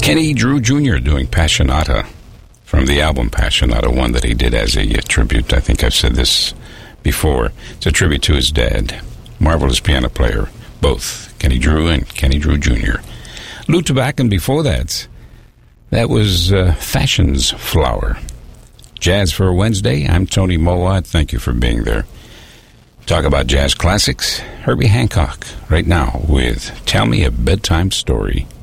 Kenny Drew Jr. doing Passionata from the album Passionata, one that he did as a tribute. I think I've said this before. It's a tribute to his dad, marvelous piano player, both Kenny Drew and Kenny Drew Jr. Lou Tabacan before that was Fashion's Flower. Jazz for a Wednesday. I'm Tony Mowat. Thank you for being there. Talk about jazz classics. Herbie Hancock right now with Tell Me a Bedtime Story.